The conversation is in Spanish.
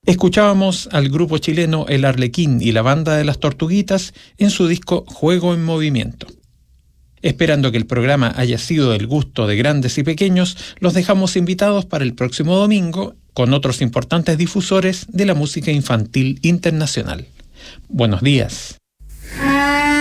Escuchábamos al grupo chileno El Arlequín y la Banda de las Tortuguitas en su disco Juego en Movimiento. Esperando que el programa haya sido del gusto de grandes y pequeños, los dejamos invitados para el próximo domingo con otros importantes difusores de la música infantil internacional. Buenos días.